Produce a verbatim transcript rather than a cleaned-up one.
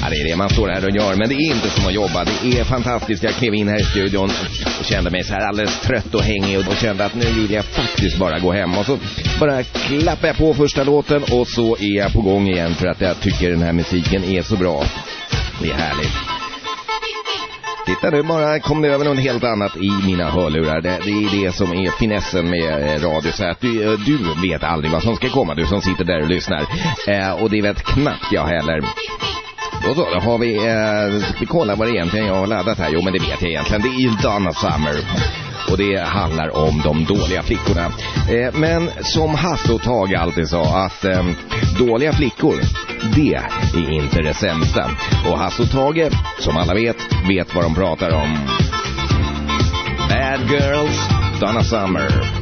det är det man står här och gör, men det är inte som att jobba. Det är fantastiskt. Jag klev in här i studion och kände mig så här alldeles trött och hängig och kände att nu vill jag faktiskt bara gå hem. Och så bara klappar jag på första låten och så är jag på gång igen för att jag tycker den här musiken är så bra. Det är härligt. Titta, nu bara kom det över något helt annat i mina hörlurar. Det, det är det som är finessen med radio. Så att du, du vet aldrig vad som ska komma, du som sitter där och lyssnar. Eh, och det vet knappt jag heller. Då, så, då har vi... Eh, vi kollar vad det egentligen jag har laddat här. Jo, men det vet jag egentligen. Det är ju Donna Summer. Och det handlar om de dåliga flickorna. Eh, men som Hasse och Tage alltid sa att eh, dåliga flickor, det är inte det sämsta. Och Hasse och Tage, som alla vet, vet vad de pratar om. Bad Girls, Donna Summer.